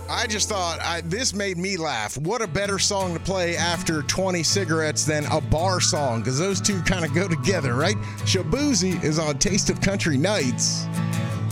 I just thought this made me laugh. What a better song to play after 20 cigarettes than a bar song, because those two kind of go together, right? Shaboozey is on Taste of Country Nights.